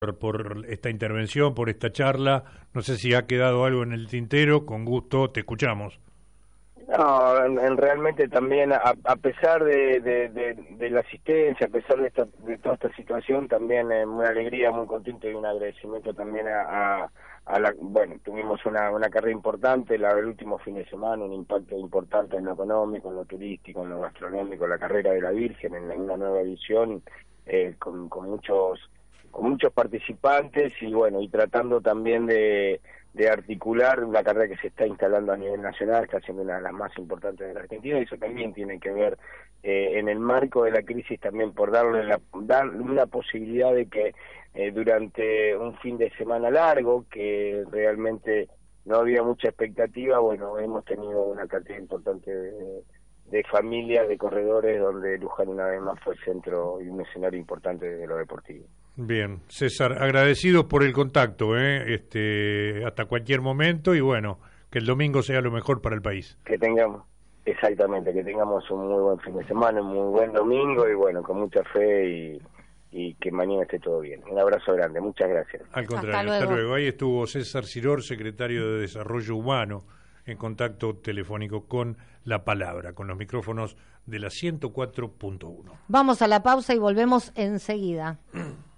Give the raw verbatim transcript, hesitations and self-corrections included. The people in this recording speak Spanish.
por esta intervención, por esta charla. No sé si ha quedado algo en el tintero. Con gusto, te escuchamos. No, en, en realmente también, a, a pesar de, de, de, de la asistencia, a pesar de, esta, de toda esta situación, también eh, muy alegría, muy contento y un agradecimiento también a, a, a la, bueno, tuvimos una, una carrera importante la, el último fin de semana, un impacto importante en lo económico, en lo turístico, en lo gastronómico, la carrera de la Virgen en, en una nueva edición, eh, con, con muchos con muchos participantes y bueno, y tratando también de, de articular una carrera que se está instalando a nivel nacional, está siendo una de las más importantes de la Argentina, y eso también tiene que ver eh, en el marco de la crisis también por darle la, dar una posibilidad de que eh, durante un fin de semana largo, que realmente no había mucha expectativa, bueno, hemos tenido una cantidad importante de, de familias, de corredores, donde Luján una vez más fue el centro y un escenario importante de lo deportivo. Bien, César, agradecidos por el contacto, ¿eh? este, hasta cualquier momento, y bueno, que el domingo sea lo mejor para el país. Que tengamos, exactamente, que tengamos un muy buen fin de semana, un muy buen domingo, y bueno, con mucha fe y, y que mañana esté todo bien. Un abrazo grande, muchas gracias. Al contrario, hasta luego. Hasta luego. Ahí estuvo César Ciror, secretario de Desarrollo Humano, en contacto telefónico con La Palabra, con los micrófonos de la ciento cuatro punto uno. Vamos a la pausa y volvemos enseguida.